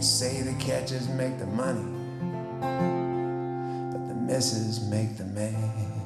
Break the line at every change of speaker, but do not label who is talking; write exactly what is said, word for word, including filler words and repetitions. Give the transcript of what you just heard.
say the catches make the money, but the misses make the man.